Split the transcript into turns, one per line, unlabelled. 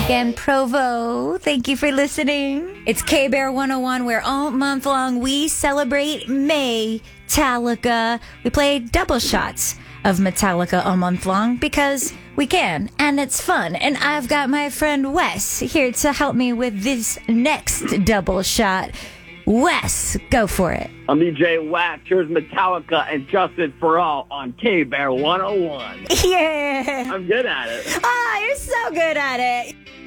and Provo. Thank you for listening. It's K-Bear 101, where all month long we celebrate Metallica. We play double shots of Metallica all month long because we can, and it's fun. And I've got my friend Wes here to help me with this next double shot. Wes, go for it.
I'm DJ Wax. Here's Metallica and Justice for All on K-Bear 101.
Yeah.
I'm good at it.
Oh, you're so good at it.